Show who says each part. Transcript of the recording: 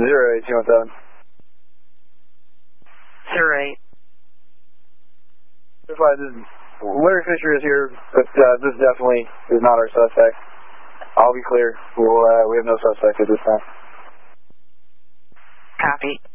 Speaker 1: 08217.
Speaker 2: 08.
Speaker 1: Larry Fisher is here, but this definitely is not our suspect. I'll be clear. We have no suspect at this time.
Speaker 2: Copy.